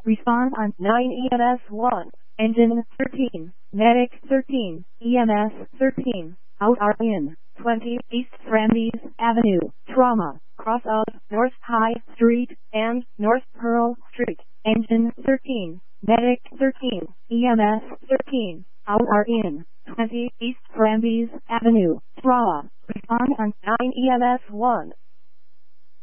Respond on 9 EMS 1. Engine 13. Medic 13. EMS 13. Out are in 20 East Ramses Avenue. Trauma. Cross of North High Street and North Pearl Street. Engine 13. Medic 13. EMS 13. Out are in 20 East Ramses Avenue. Trauma. Respond on 9 EMS 1.